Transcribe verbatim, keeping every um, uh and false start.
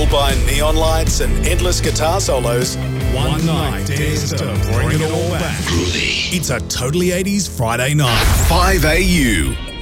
fueled by neon lights and endless guitar solos, one night dares to bring it all back. It's a Totally eighties Friday night. five A U.